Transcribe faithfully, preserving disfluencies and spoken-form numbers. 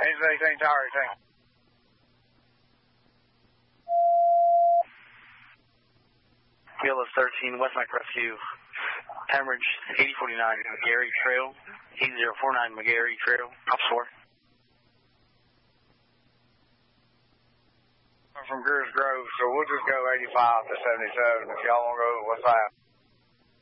Angel eighteen, Tower eighteen. B L S thirteen, West Mike Rescue. Hemorrhage, eighty forty-nine, McGarry Trail. eighty forty-nine, McGarry Trail. Ops four. I'm from Greers Grove, so we'll just go eighty-five to seventy-seven. If y'all want to go, what's that?